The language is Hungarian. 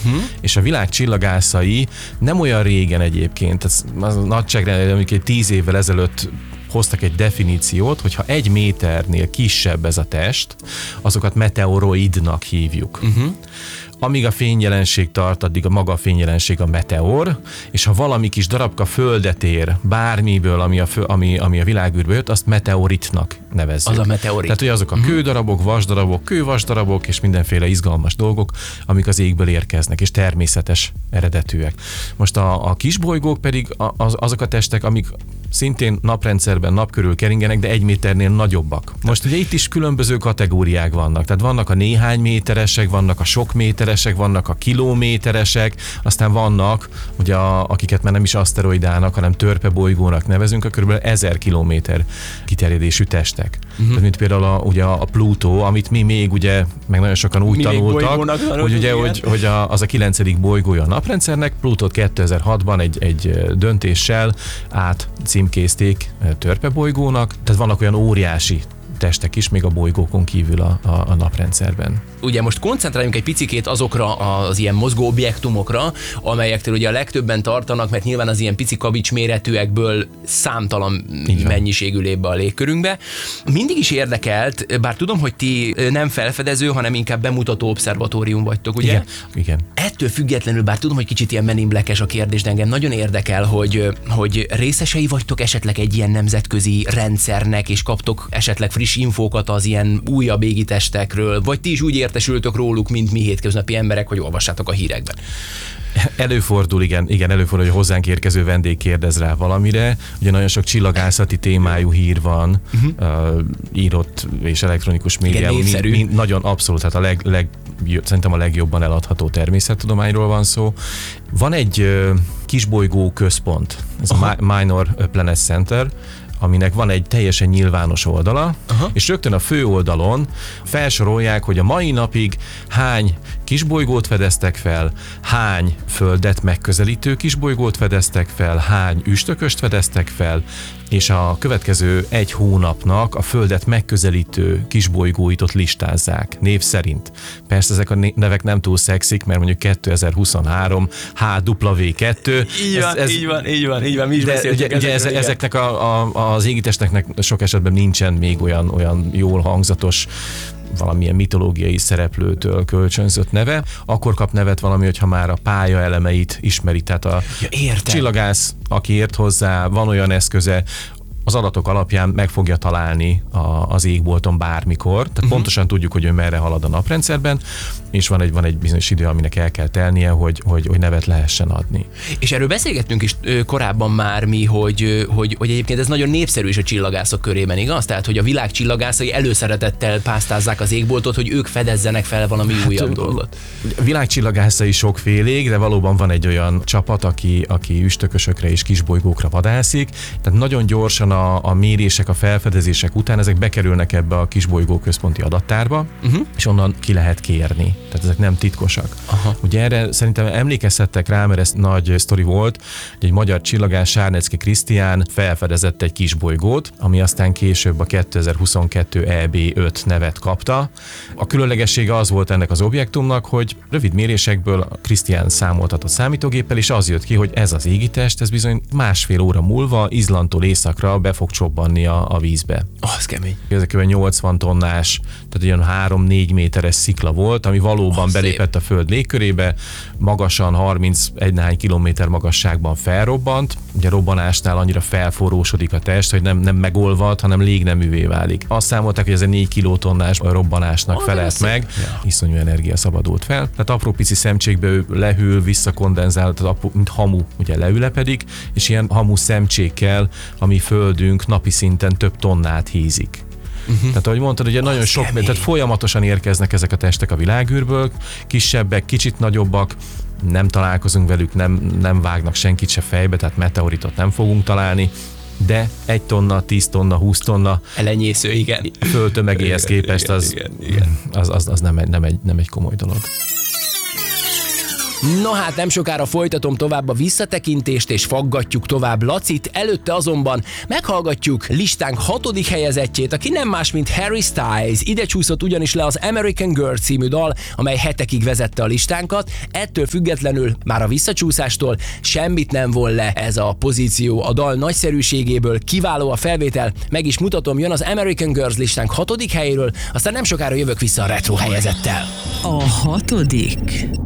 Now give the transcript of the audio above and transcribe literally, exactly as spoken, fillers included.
uh-huh. és a világ csillagászai nem olyan régen egyébként, ez az nagyságrendben, amikor tíz évvel ezelőtt hoztak egy definíciót, hogyha egy méternél kisebb ez a test, azokat meteoroidnak hívjuk. Uh-huh. Amíg a fényjelenség tart, addig a maga a fényjelenség a meteor, és ha valami kis darabka földet ér bármiből, ami a, fő, ami, ami a világűrből jött, azt meteoritnak nevezzük. Az a meteorit. Tehát, hogy azok a kődarabok, vasdarabok, kővasdarabok, és mindenféle izgalmas dolgok, amik az égből érkeznek, és természetes eredetűek. Most a, a kisbolygók pedig az, azok a testek, amik szintén naprendszerben nap körül keringenek, de egy méternél nagyobbak. Most ugye itt is különböző kategóriák vannak. Tehát vannak a néhány méteresek, vannak a sok méteresek, vannak a kilométeresek, aztán vannak, ugye a, akiket már nem is aszteroidának, hanem törpebolygónak nevezünk, a kb. ezer kilométer kiterjedésű testek. Uh-huh. Tehát, mint például a, ugye a Plutó, amit mi még ugye, meg nagyon sokan úgy mi tanultak, hogy ugye, hogy, hogy a, az a kilencedik bolygója a naprendszernek, Plutót kétezer-hatban egy, egy döntéssel át címkézték törpebolygónak, tehát vannak olyan óriási testek is, még a bolygókon kívül a, a, a naprendszerben. Ugye most koncentráljunk egy picikét azokra az ilyen mozgó objektumokra, amelyektől ugye a legtöbben tartanak, mert nyilván az ilyen pici kavics méretűekből számtalan mennyiségű lép be a légkörünkbe. Mindig is érdekelt, bár tudom, hogy ti nem felfedező, hanem inkább bemutató obszervatórium vagytok, ugye? Igen. Igen. Ettől függetlenül, bár tudom, hogy kicsit ilyen Men in Black-es a kérdés, de engem nagyon érdekel, hogy, hogy részesei vagytok esetleg egy ilyen nemzetközi rendszernek, és kaptok esetleg friss infókat az ilyen újabb égitestekről, vagy ti is úgy értesültök róluk, mint mi hétköznapi emberek, hogy olvassátok a hírekben? Előfordul, igen, igen, előfordul, hogy hozzánk érkező vendég kérdez rá valamire. Ugye nagyon sok csillagászati témájú hír van, uh-huh. uh, írott és elektronikus média. Mi, mi, nagyon abszolút, hát a leg, leg, szerintem a legjobban eladható természettudományról van szó. Van egy uh, kisbolygó központ, ez Aha. a Minor Planet Center, aminek van egy teljesen nyilvános oldala, Aha. és rögtön a fő oldalon felsorolják, hogy a mai napig hány kisbolygót fedeztek fel, hány Földet megközelítő kisbolygót fedeztek fel, hány üstököst fedeztek fel, és a következő egy hónapnak a Földet megközelítő kisbolygóit ott listázzák, név szerint. Persze ezek a nevek nem túl szexik, mert mondjuk kétezer-huszonhárom há dupla vé kettő. Így van, ez, ez, így van, így van, így van, mi is beszéltünk ugye, ezekről, ugye ezeknek a, a, az égitesteknek sok esetben nincsen még olyan, olyan jól hangzatos valamilyen mitológiai szereplőtől kölcsönzött neve, akkor kap nevet valami, hogyha már a pálya elemeit ismeri, tehát a ja, csillagász, aki ért hozzá, van olyan eszköze, az adatok alapján meg fogja találni a, az égbolton bármikor, tehát uh-huh. pontosan tudjuk, hogy ő merre halad a naprendszerben, és van egy, van egy bizonyos idő, aminek el kell telnie, hogy, hogy, hogy nevet lehessen adni. És erről beszélgettünk is korábban már mi, hogy, hogy, hogy egyébként ez nagyon népszerű is a csillagászok körében, igaz? Tehát, hogy a világ csillagászai előszeretettel pásztázzák az égboltot, hogy ők fedezzenek fel valami hát, újabb dolgot. A világ csillagászai sokfélék, de valóban van egy olyan csapat, aki, aki üstökösökre és kisbolygókra vadászik, tehát nagyon gyorsan A, a mérések, a felfedezések után ezek bekerülnek ebbe a kisbolygó központi adattárba, uh-huh. és onnan ki lehet kérni. Tehát ezek nem titkosak. Aha. Ugye erre szerintem emlékezhettek rá, mert ez nagy sztori volt, hogy egy magyar csillagász, Sárnecki Krisztián felfedezett egy kisbolygót, ami aztán később a kétezer-huszonkettő E B öt nevet kapta. A különlegessége az volt ennek az objektumnak, hogy rövid mérésekből Krisztián számoltatott számítógéppel, és az jött ki, hogy ez az égitest, ez bizony másfél óra múlva Izlandtól északra be fog csobbanni a, a vízbe. Oh, az kemény. Ez kb. nyolcvan tonnás, tehát olyan három-négy méteres szikla volt, ami valóban oh, belépett szép. A Föld légkörébe, magasan harmincegy néhány kilométer magasságban felrobbant. Ugye robbanásnál annyira felforrósodik a test, hogy nem, nem megolvad, hanem légneművé válik. Azt számolták, hogy ez egy négy kilotonnás robbanásnak oh, felelt meg, ja. Iszonyú energia szabadult fel. Tehát apró pici szemcsékbe ő lehűl, visszakondenzál, tehát apró, mint hamu, ugye leülepedik, és ilyen hamu szemcsékkel, ami Földünk napi szinten több tonnát hízik. Uh-huh. Tehát ahogy mondtad, ugye nagyon sok, kemény. Tehát folyamatosan érkeznek ezek a testek a világűrből, kisebbek, kicsit nagyobbak, nem találkozunk velük, nem, nem vágnak senkit se fejbe, tehát meteoritot nem fogunk találni, de egy tonna, tíz tonna, húsz tonna elenyésző, igen. Földtömegéhez képest az, igen, igen, igen. az, az, az nem, egy, nem, egy, nem egy komoly dolog. No hát nem sokára folytatom tovább a visszatekintést, és faggatjuk tovább Lacit, előtte azonban meghallgatjuk listánk hatodik helyezettjét, aki nem más, mint Harry Styles. Ide csúszott ugyanis le az American Girl című dal, amely hetekig vezette a listánkat. Ettől függetlenül már a visszacsúszástól semmit nem von le ez a pozíció a dal nagyszerűségéből. Kiváló a felvétel, meg is mutatom, jön az American Girls listánk hatodik helyéről, aztán nem sokára jövök vissza a retro helyezettel. A hatodik.